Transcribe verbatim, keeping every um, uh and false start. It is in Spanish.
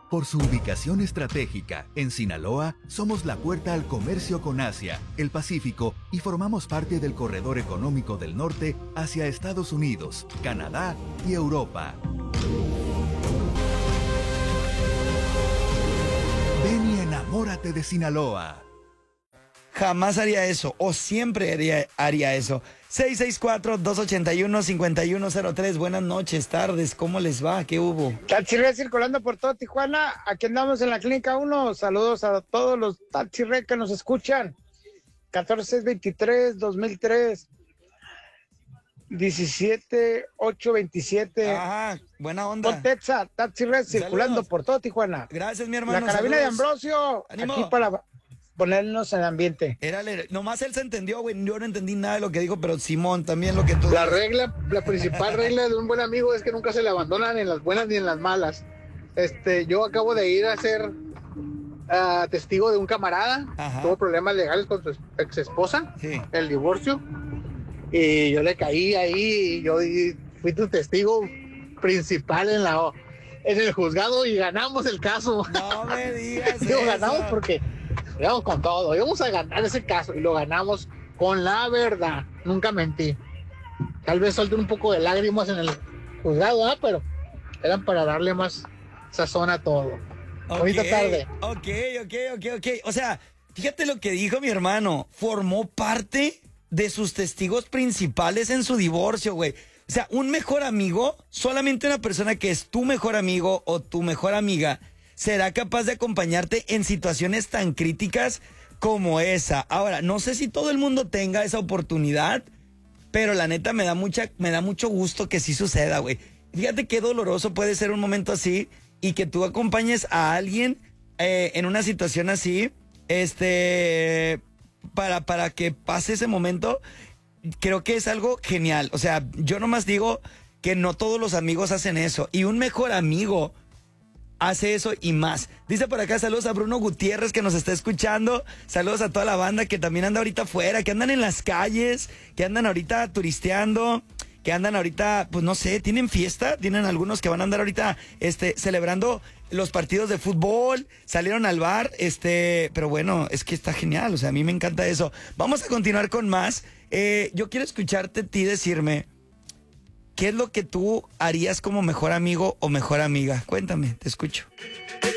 Por su ubicación estratégica, en Sinaloa, somos la puerta al comercio con Asia, el Pacífico y formamos parte del corredor económico del norte hacia Estados Unidos, Canadá y Europa. Ven y enamórate de Sinaloa. Jamás haría eso, o siempre haría, haría eso. seis seis cuatro, dos ocho uno, cinco uno cero tres. Buenas noches, tardes, ¿cómo les va? ¿Qué hubo? Taxi Red circulando por todo Tijuana. Aquí andamos en la Clínica uno. Saludos a todos los Taxi Red que nos escuchan. catorce veintitrés dos mil tres. diecisiete ocho veintisiete. Ajá, buena onda. Con Texas, Taxi Red circulando Saludos. por todo Tijuana. Gracias, mi hermano. La carabina saludos. de Ambrosio. ¡Ánimo! Aquí para ponernos en ambiente. Érale, nomás él se entendió, güey. Yo no entendí nada de lo que dijo, pero Simón, también lo que tú La dices. regla, la principal regla de un buen amigo es que nunca se le abandonan en las buenas ni en las malas. Este, yo acabo de ir a ser uh, testigo de un camarada. Ajá. Tuvo problemas legales con su ex esposa, Sí. el divorcio. Y yo le caí ahí y yo y fui tu testigo principal en la en el juzgado y ganamos el caso. No me digas Digo, eso. ganamos porque íbamos con todo, íbamos a ganar ese caso y lo ganamos con la verdad, nunca mentí. Tal vez solté un poco de lágrimas en el juzgado, ¿eh? Pero eran para darle más sazón a todo. Ok, Bonita tarde. Ok, ok, ok, ok. O sea, fíjate lo que dijo mi hermano. Formó parte de sus testigos principales en su divorcio, güey. O sea, un mejor amigo, solamente una persona que es tu mejor amigo o tu mejor amiga, será capaz de acompañarte en situaciones tan críticas como esa. Ahora, no sé si todo el mundo tenga esa oportunidad, pero la neta me da mucha, me da mucho gusto que sí suceda, güey. Fíjate qué doloroso puede ser un momento así y que tú acompañes a alguien eh, en una situación así, este, para, para que pase ese momento. Creo que es algo genial. O sea, yo nomás digo que no todos los amigos hacen eso. Y un mejor amigo hace eso y más. Dice por acá, saludos a Bruno Gutiérrez que nos está escuchando. Saludos a toda la banda que también anda ahorita afuera, que andan en las calles, que andan ahorita turisteando, que andan ahorita, pues no sé, tienen fiesta. Tienen algunos que van a andar ahorita este, celebrando los partidos de fútbol, salieron al bar, este, pero bueno, es que está genial. O sea, a mí me encanta eso. Vamos a continuar con más. Eh, yo quiero escucharte a ti decirme ¿qué es lo que tú harías como mejor amigo o mejor amiga? Cuéntame, te escucho.